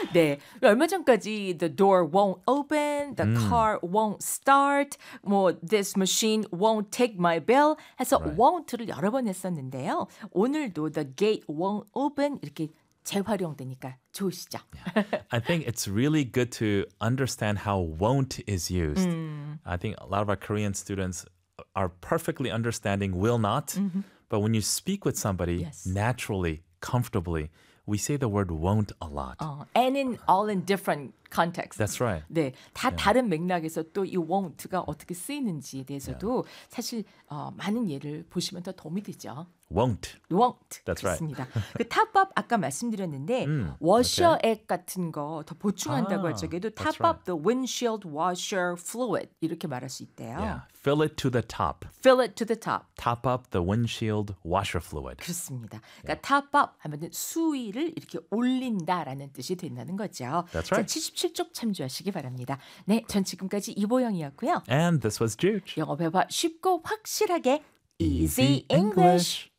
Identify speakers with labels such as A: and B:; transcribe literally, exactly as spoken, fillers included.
A: 네, 얼마 전까지 the door won't open, the
B: Mm.
A: car won't start, 뭐 this machine won't take my bill 해서
B: Right.
A: won't를 여러 번 했었는데요. 오늘도 the gate won't open 이렇게 재활용되니까 좋으시죠?
B: I think it's really good to understand how won't is used. I think a lot of our Korean students are perfectly understanding will not, but when you speak with somebody
A: Yes.
B: naturally, comfortably, we say the word won't a lot.
A: 어, and in all in different contexts.
B: That's right.
A: 네, 다 다른 맥락에서 또 이 won't가 어떻게 쓰이는지에 대해서도 사실 어, 많은 예를 보시면 더 도움이 되죠.
B: Won't.
A: won't.
B: That's right.
A: 그렇습니다. 그 탑업 아까 말씀드렸는데
B: 음,
A: 워셔액 같은 거 더 보충한다고
B: 아,
A: 할 적에도
B: that's
A: top up the windshield washer fluid 이렇게 말할 수 있대요.
B: Yeah. Fill it to the top.
A: Fill it to the top.
B: Top up the windshield washer fluid.
A: 그렇습니다. 그러니까 top up 하면은 수위를 이렇게 올린다라는 뜻이 된다는 거죠.
B: That's
A: 자,
B: right.
A: 칠십칠 쪽 참조하시기 바랍니다. 네, 전 지금까지 이보영이었고요.
B: And this was Juge.
A: 영어 배워 쉽고 확실하게
B: Easy
A: Easy English.
B: English.